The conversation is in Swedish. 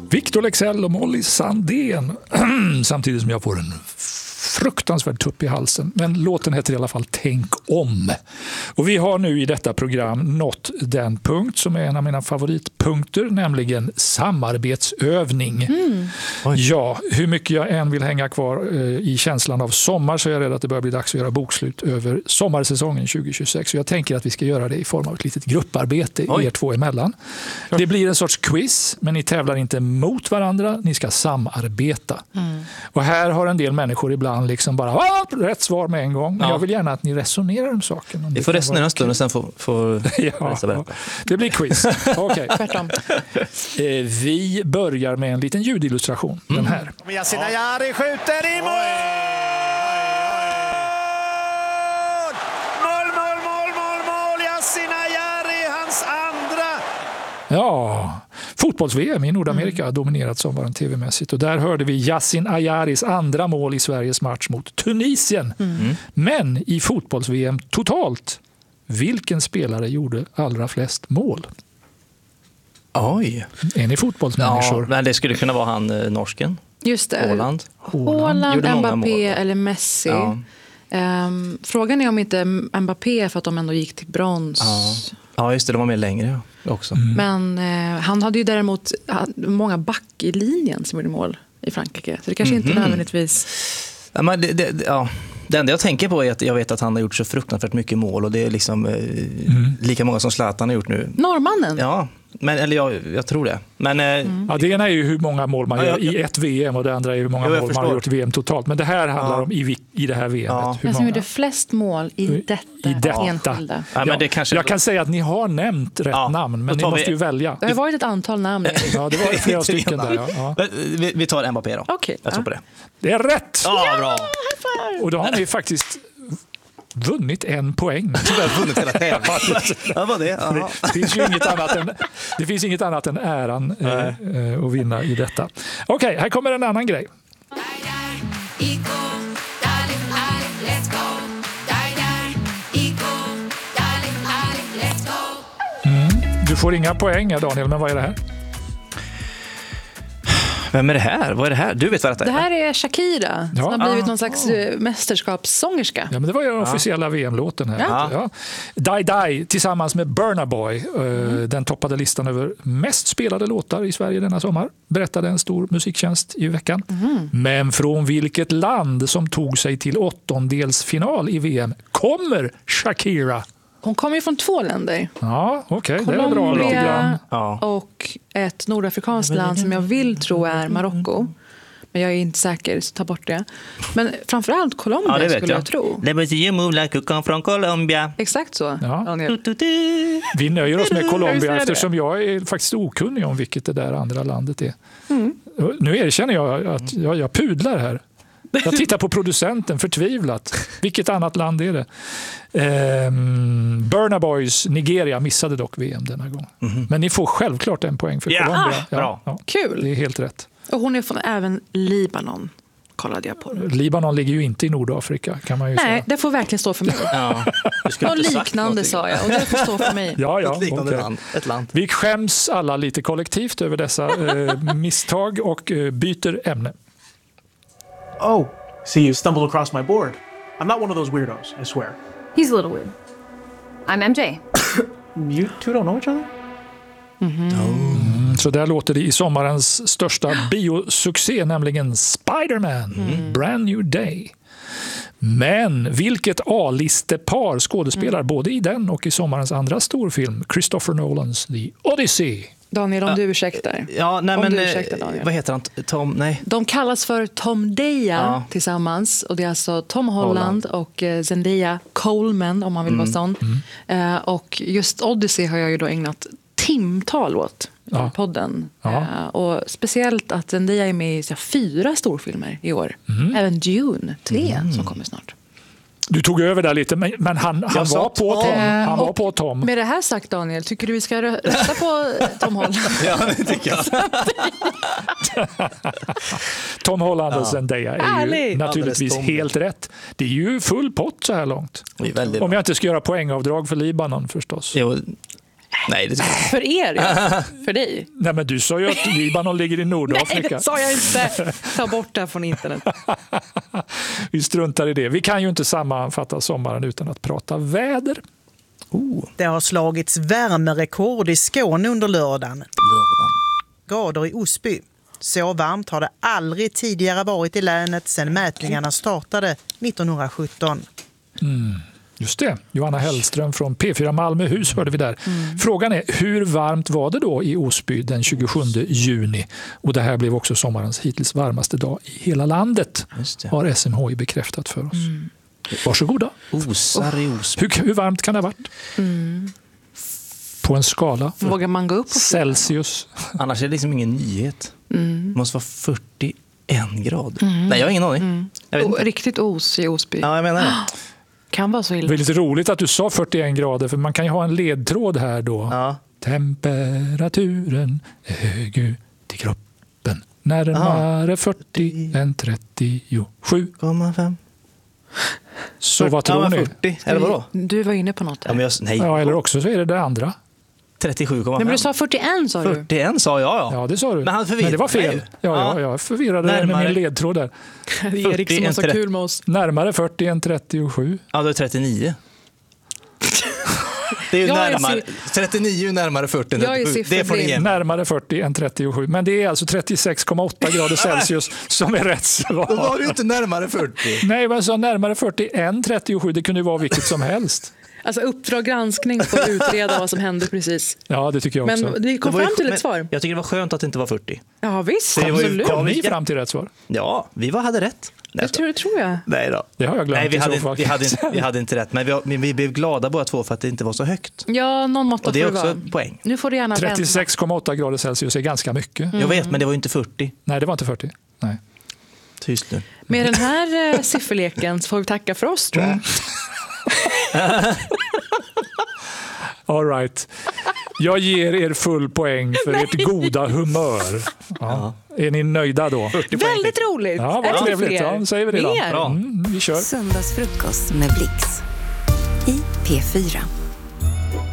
Victor Leksell och Molly Sandén. Samtidigt som jag får en fruktansvärd tupp i halsen. Men låten heter i alla fall Tänk om. Och vi har nu i detta program nått den punkt som är en av mina favoritpunkter, nämligen samarbetsövning. Ja, hur mycket jag än vill hänga kvar i känslan av sommar, så är jag rädd att det börjar bli dags att göra bokslut över sommarsäsongen 2026. Så jag tänker att vi ska göra det i form av ett litet grupparbete er två emellan. Det blir en sorts quiz, men ni tävlar inte mot varandra, ni ska samarbeta. Och här har en del människor ibland liksom bara rätt svar med en gång. Men jag vill gärna att ni resonerar om saken. Vi får resonera en stund och sen får det blir quiz. Okej. Tvärtom. Vi börjar med en liten ljudillustration. Den här. Yasin Ayari skjuter i mål! Mål! Yasin Ayari, hans andra! Ja, fotbolls-VM i Nordamerika har dominerat sommaren tv-mässigt. Och där hörde vi Yasin Ayaris andra mål i Sveriges match mot Tunisien. Men i fotbolls-VM totalt, vilken spelare gjorde allra flest mål? Oj. Är ni fotbollsmänniskor? Ja, men det skulle kunna vara han norsken. Just det. Haaland, Mbappé eller Messi. Ja. Frågan är om inte Mbappé, för att de ändå gick till brons. Ja, just det. De var med längre också. Men han hade ju däremot många back i linjen som gjorde mål i Frankrike. Så det kanske inte nödvändigtvis... Ja, men det enda jag tänker på är att jag vet att han har gjort så fruktansvärt mycket mål. Och det är liksom lika många som Zlatan har gjort nu. Norrmannen? Ja, eller jag tror det. Men, ja, det ena är ju hur många mål man gör i ett VM, och det andra är hur många mål man har gjort i VM totalt. Men det här handlar om i det här VMet. Ja. Hur som gjorde flest mål i detta enskilda. Ja, men det kanske... Jag kan säga att ni har nämnt rätt namn, men ni måste ju välja. Det har varit ett antal namn. Ja, det var flera stycken där. Ja. Vi tar Mbappé då. Okay, jag tror på det. Det är rätt! Ja, bra. Och då har ni faktiskt vunnit 1 poäng. Jag har vunnit hela tävlingen. Ja, vad det? Det finns ju inget annat än äran att vinna i detta. Okej, här kommer en annan grej. Du får inga poäng, Daniel, men vad är det här? Vem är det här? Vad är det här? Du vet vad det är. Det här är Shakira som har blivit någon slags mästerskapssångerska. Ja, men det var ju den officiella VM-låten här. Ja. Die Die tillsammans med Burna Boy. Den toppade listan över mest spelade låtar i Sverige denna sommar, berättade en stor musiktjänst i veckan. Men från vilket land som tog sig till 8-delsfinal i VM kommer Shakira? Hon kommer ju från 2 länder. Ja, okej. Det är bra. Colombia och ett nordafrikanskt land som jag vill tro är Marocko. Men jag är inte säker, så ta bort det. Men framförallt Colombia skulle jag tro. You move like you come from Colombia. Exakt så. Ja. Vi nöjer oss med Colombia eftersom jag är faktiskt okunnig om vilket det där andra landet är. Nu erkänner jag att jag pudlar här. Jag tittar på producenten förtvivlat. Vilket annat land är det? Burna Boys Nigeria missade dock VM denna gång. Men ni får självklart 1 poäng för Colombia. Ja. Kul. Det är helt rätt. Och hon är från även Libanon, kollade jag på. Libanon ligger ju inte i Nordafrika, kan man ju säga. Nej, det får verkligen stå för mig. Och liknande sa jag, och det får stå för mig. Ja, ett land. Vi skäms alla lite kollektivt över dessa misstag och byter ämne. Oh, see, you stumbled across my board. I'm not one of those weirdos, I swear. He's a little weird. I'm MJ. You two don't know each other? Så där låter det i sommarens största biosuccé, nämligen Spider-Man, Brand New Day. Men vilket A-listepar skådespelar både i den och i sommarens andra storfilm, Christopher Nolans The Odyssey? Daniel, om du ursäktar. Ja, nej, men Daniel. vad heter han? Tom? Nej. De kallas för Tom Deja tillsammans. Och det är alltså Tom Holland och Zendaya Coleman, om man vill vara sån. Och just Odyssey har jag ju då ägnat timtal åt i podden. Och speciellt att Zendaya är med i 4 storfilmer i år. Även Dune 3 som kommer snart. Du tog över där lite, men han var på Tom. Han var på Tom. Med det här sagt, Daniel, tycker du vi ska rösta på Tom Holland? Ja, det tycker jag. Tom Holland och Zendaya är ju naturligtvis helt rätt. Det är ju full pott så här långt. Om jag inte ska göra poängavdrag för Libanon förstås. Jo. Nej, det tycker jag. För er, ja. För dig. Nej, men du sa ju att Libanon ligger i Nordafrika. Nej, det sa jag inte. Ta bort det här från internet. Vi struntar i det. Vi kan ju inte sammanfatta sommaren utan att prata väder. Det har slagits värmerekord i Skåne under lördagen. Grader i Osby. Så varmt har det aldrig tidigare varit i länet sedan mätningarna startade 1917. Just det. Johanna Hellström från P4 Malmöhus hörde vi där. Frågan är, hur varmt var det då i Osby den 27 juni? Och det här blev också sommarens hittills varmaste dag i hela landet. Har SMHI bekräftat för oss. Varsågoda. Osar i Osby. Hur varmt kan det ha varit? På en skala. Vågar man gå upp på Celsius. Annars är det liksom ingen nyhet. Det måste vara 41 grader. Nej, jag har ingen aning. Jag vet inte. Riktigt os i Osby. Ja, jag menar det. Kan vara så illa. Det är lite roligt att du sa 41 grader, för man kan ju ha en ledtråd här då. Ja. Temperaturen är hög ut i kroppen. Närmare 40 än 37. 7,5. Så vad tror ni? 40, eller vadå? Du var inne på något där. Ja, men nej. Ja, eller också så är det det andra. 37,5. Nej, men du sa 41 sa du. 41 sa jag, ja. Ja, det sa du. Men han förvirrade det var fel. mig. Ja, jag förvirrade med Närmare. min ledtråd där. Det är Erik som har så kul med oss. Närmare 40 än 37. Ja, det är 39. Det är ju Jag är närmare. 39 är närmare 40 än Jag är 37. Det får ni sifferblind. igen. Närmare 40 än 37. Men det är alltså 36,8 grader Celsius som är rätt Då var svar. du inte närmare 40. Nej, men så närmare 40 än 37. Det kunde ju vara vilket som helst. Alltså Uppdrag granskning för att utreda vad som hände precis. Ja, det tycker jag också. Men vi kom Det var ju- fram till men ett svar. Jag tycker det var skönt att det inte var 40. Ja visst, Det var ju- absolut. Kom ni fram till rätt svar? Ja, vi hade rätt. Det tror jag. Nej då. Det har jag glömt. Nej, vi i så hade, fall. vi hade inte rätt. Men vi blev glada båda två för att det inte var så högt. Ja, någon måtta Och det är får det också vara. en poäng. Nu får du gärna vänta. 36,8 grader Celsius är ganska mycket. Jag vet, men det var ju inte 40. Nej, det var inte 40. Nej. Tyst nu. Med den här sifferleken så får vi tacka för oss, tror jag. All right. Jag ger er full poäng för ert goda humör. Ja. Är ni nöjda då? Väldigt roligt. Ja, Är det vad trevligt. fler? Ja, säger vi det då. Mer? Bra. Vi kör. Söndagsfrukost med Blix i P4.